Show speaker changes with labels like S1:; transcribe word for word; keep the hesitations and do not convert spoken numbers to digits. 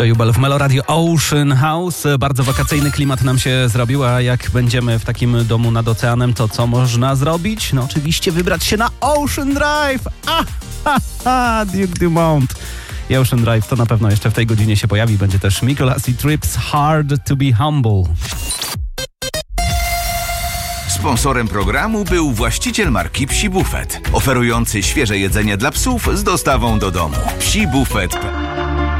S1: To Jubel w Melo Radio Ocean House. Bardzo wakacyjny klimat nam się zrobił, a jak będziemy w takim domu nad oceanem, to co można zrobić? No oczywiście wybrać się na Ocean Drive. Ah, ha, ha, Duke Dumont. I Ocean Drive to na pewno jeszcze w tej godzinie się pojawi. Będzie też Mikolas Trips Hard to be Humble.
S2: Sponsorem programu był właściciel marki Psi Buffet, oferujący świeże jedzenie dla psów z dostawą do domu. Psi Buffet.